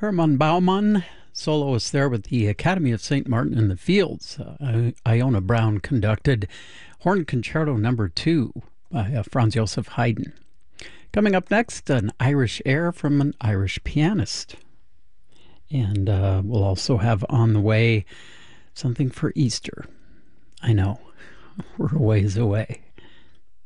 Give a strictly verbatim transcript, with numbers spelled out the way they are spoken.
Hermann Baumann, soloist there with the Academy of Saint Martin in the Fields. Uh, Iona Brown conducted Horn Concerto Number Two by uh, Franz Joseph Haydn. Coming up next, an Irish air from an Irish pianist. And uh, we'll also have on the way something for Easter. I know, we're a ways away.